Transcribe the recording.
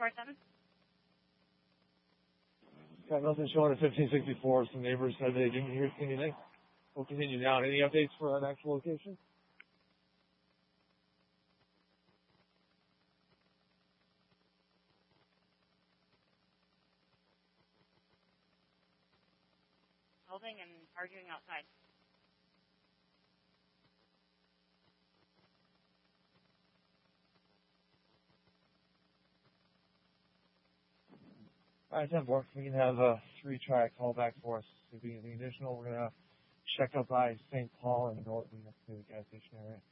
347. Got nothing showing at 1564. Some neighbors said they didn't hear anything. We'll continue down. Any updates for that actual location? Holding and arguing outside. All right, 10-4. We can have 3 try a call back for us. See if we get anything additional. We're going to check up by St. Paul and Norton next to the gas station area.